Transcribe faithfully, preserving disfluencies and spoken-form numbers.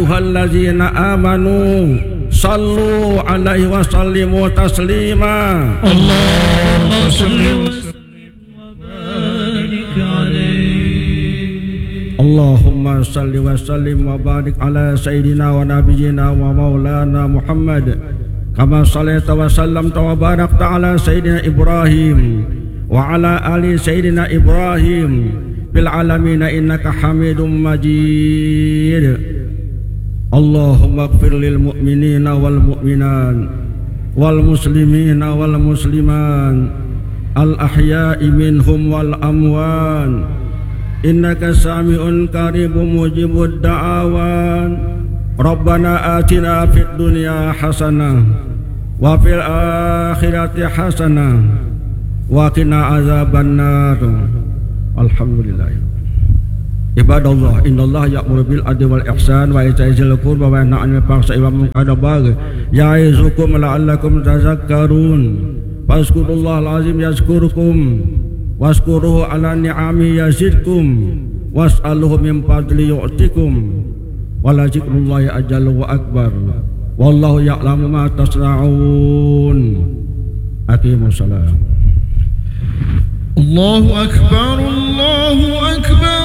ayyuhallazina amanu sallu alaihi wa sallimu taslima. Allahumma salli wa sallim wa barik alaihi. Allahumma salli wa sallim wa barik ala sayyidina wa nabiyyina wa maulana Muhammad kama sallaita wa sallamta wa barakta ala sayyidina Ibrahim wa ala ali sayyidina Ibrahim fil alamin innaka Hamidum Majid. Allahumma ighfir lil mu'minina wal mu'minat wal muslimina wal muslimat al ahya'i minhum wal amwan innaka sami'un qaribun mujibud da'awan. Rabbana atina fid dunya hasanah wa fil akhirati hasanah wa qina azabannar. Alhamdulillah. Ibadallah, innallaha ya'muru bil adli wal ihsan wa ita'i dzil qurba wa yanha 'anil fahsya'i wal munkari wal baghi ya'izukum la'allakum tadhakkarun. Fazkurullahal azim yazkurkum wazkuruhu ala ni'ami yazidkum was'aluhu min fadli yu'tikum wa la dzikrullahi ajallu wa akbar wallahu ya'lamu ma tasna'un. Aqimus salam. Allahu akbar, Allahu akbar.